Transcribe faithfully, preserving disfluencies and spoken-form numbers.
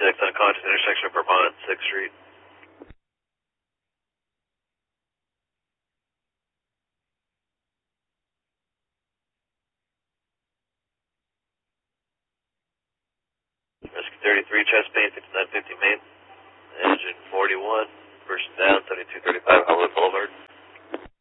six, unconscious intersection of Vermont, sixth Street. Rescue thirty-three, chest pain, fifty-nine fifty main. Engine forty-one, person down, seventy-two thirty-five Hollywood Boulevard.